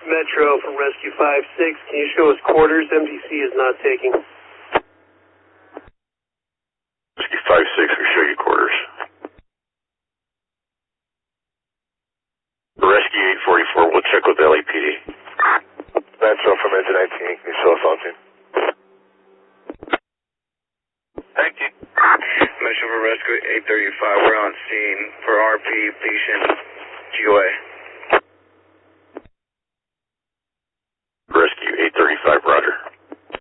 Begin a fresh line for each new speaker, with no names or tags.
Metro from Rescue 5-6. Can you show us quarters? MDC is not taking.
Rescue 5-6, we show you quarters. Rescue 844, we'll check with LAPD.
Metro from engine 19, can you show us on scene?
Thank you.
Metro for Rescue 835, we're on scene for RP, patient GOA.